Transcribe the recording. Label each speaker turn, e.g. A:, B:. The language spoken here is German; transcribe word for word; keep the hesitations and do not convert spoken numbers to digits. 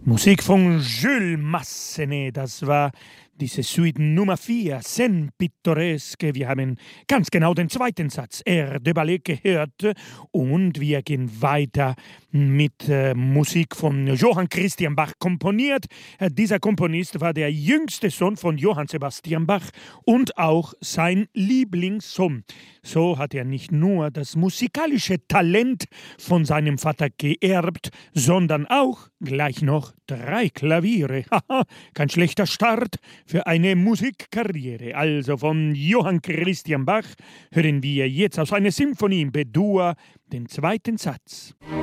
A: Musik von Jules Massenet, das war diese Suite Nummer vier, Scène pittoresque. Wir haben ganz genau den zweiten Satz, Air de Ballet, gehört und wir gehen weiter mit äh, Musik von Johann Christian Bach komponiert. Äh, dieser Komponist war der jüngste Sohn von Johann Sebastian Bach und auch sein Lieblingssohn. So hat er nicht nur das musikalische Talent von seinem Vater geerbt, sondern auch gleich noch drei Klaviere. Haha, kein schlechter Start für eine Musikkarriere. Also von Johann Christian Bach hören wir jetzt aus einer Symphonie in B-Dur den zweiten Satz.